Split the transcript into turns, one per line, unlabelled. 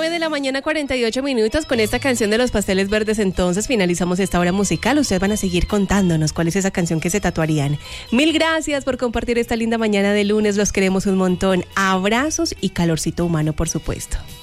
9 de la mañana, 48 minutos. Con esta canción de Los Pasteles Verdes, entonces finalizamos esta hora musical. Ustedes van a seguir contándonos cuál es esa canción que se tatuarían. Mil gracias por compartir esta linda mañana de lunes. Los queremos un montón. Abrazos y calorcito humano, por supuesto.